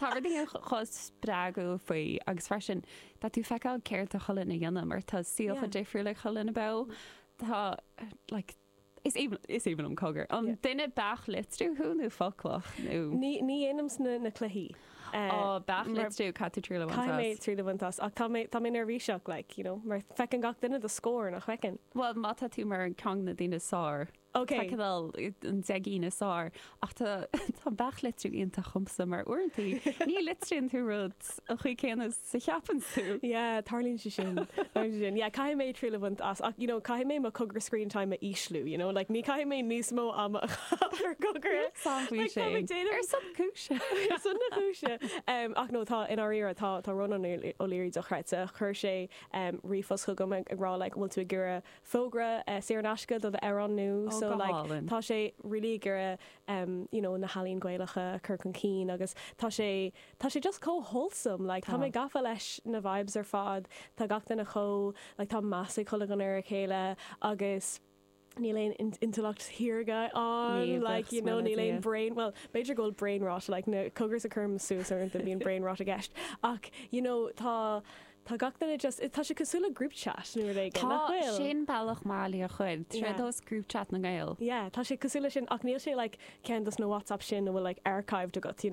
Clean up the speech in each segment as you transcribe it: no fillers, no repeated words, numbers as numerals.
Táhardí chus bragu faoi agus freisin dat tú feáil céir a cholan na dhéanam mar tá síocha déifriú le cholan na be tá is even an cogur an duine bach litú chuú folklach ní éanams na chluhíí bach litú catú tríle caiimé tríle bhaintás ach tá mé ar bhíseach mar fecin gach duine a scór nach checin. Well mata tú mar an cang na dtíine sár. Feiceadal an zegína sár ach tá bach litú ionta chumsa mar uintí. Ní litrinn tú rud a chu céannas sa cheapan tú. Yeah, tarlín sin. Yeah, caiimé tríle bhaintás ach caiimé má cogur screen time a íslú, like ní caiimé níos mó am ar cogur. Sáhí sé. Ar san cúise. San na cúise. Ach nó tá in áíar tá runna ó léirí do chreite chur sé rifos chu go ag rá le bhfuil tú a gura fógra sé an asca do arannú so tá sé rilí gura na halín gcuilecha chur chun cín agus tá sé just có wholesome tá mé gafa leis na vibes ar fad tá gachtain na cho tá massa chola an ar chéile agus níléon intellect hiirga an níléon brain beidir gold brain rot na cogurs a chum sús ar an bíon brain rot a gceist ach tá gachtainna just tá sé cosúla group chat nuair le tá sin bailach málaí a chuid tredós group chat na gail. Yeah, tá sé cosúla sin ach níl sé cean na WhatsApp sin bhfuil archived agat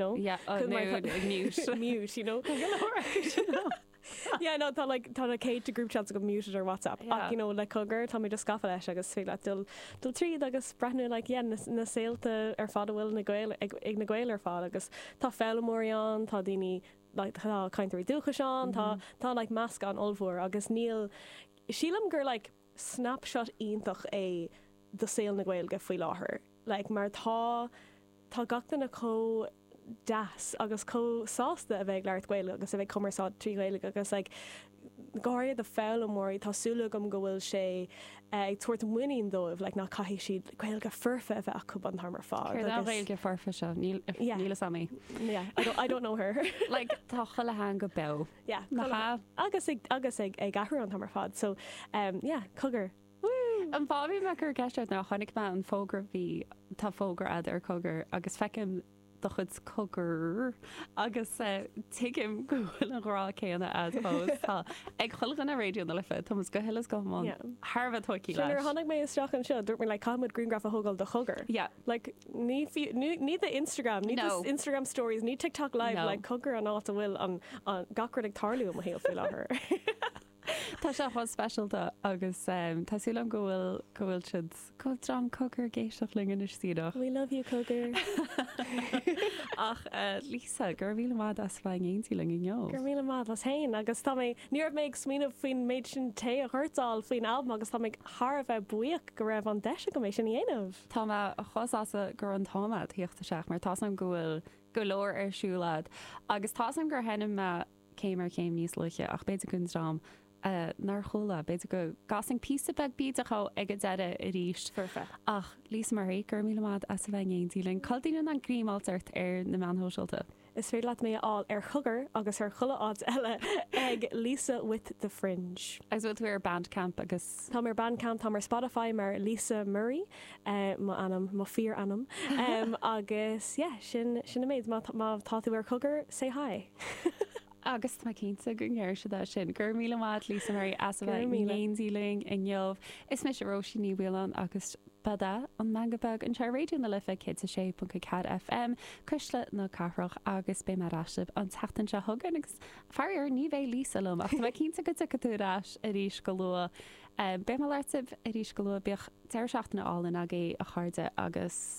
mute Yeah, no, tá a céit a group chat go muted ar WhatsApp ach le cogur tá mé just scafa leis agus fé dul tríd agus brethnú na saolta ar fád bhfuil ag na gcuil ar fád agus tá fellamóríán tá daoine tá caiinteí dúcha seán tá measc an olmhór agus níl sílam gur snapshot ionintach é do saol na gcuil go faoi láthair mar tá gachtain na có das agus có sásta a bheith leart gcuil agus a bheith cumarsá trí gcuil agus gáir de fellamóí tásúla gom go bhfuil sé ag tuairt muíon dóibh nach caihí siad gcuil go furfa a bheith acu an thar mar fád. Bhil go farfa se níla samí. I don't know her. Tá chola hang go be. agus ag gathú an thar mar fád so cogur. An bhábhí me gur ceiste ná chonig me an fógra bhí tá fógra ad ar cogur agus fecim do chud cogur agus tuigim gohfuil an rá céanna adpós ag choilgan a réú na lifa Thomas go helas go Harbh thoí le. Hannig mé isteach an seo dúirt mé le camid greengraf a thugáil do chugur. Ní the Instagram, ní Instagram stories, ní TikTok live le cogur an áta bhfuil an gacrad ag tarliú a héal fi láthair. Tá se há specialta agus Tásúlam gohfuil siad codram cogur géisioach lingan is síadach. We love you, cogur. Ach Lisa, gur bhíle mád as bhain aontí ling in jo. Gur bhíle mád as hain agus tá níor méid smíanamh faoin méid sin té a chuirtáil faoin alb agus tá méid thar bheith buíoch go raibh an deise go méid sin dhéanamh. Tá a chosása gur an táma tíochtta seach mar tásam gohfuil go leir ar siúlad agus tásam gur hennim me céim níos luche ach beidir gunrám nar chola beidir go gasing písa bag bíideá ag deire i ríist furfa ach lís mar gur míle mád as a bheith aontíling cadíine an gríáiltart ar na manthóisiilta. Is féad leat mé á ar chugur agus ar chula ád eile ag Lisa with the Fringe. Agus bhfuil tú ar Bandcamp agus Tá mar Bandcamp tá mar Spotify mar Lisa Murray má fear anam agus sin a méid má táú ar chugur say hi. Agus má cinnta gunnéir se sin gur míle mád Lisa Murray as a bheith méondíling in jobh. Is me seróisi ní bhán agus bada an mangabag an réú na lifa kid a sé .cad FM cruisle na carroch agus be marráisib an tetan se thugan agus fearir ní bheith lísalum ach bheith cinnta go túráis a ríis go lua be leirtib a ríis go lua beoch deir seachtainna álinn agé a chuirde agus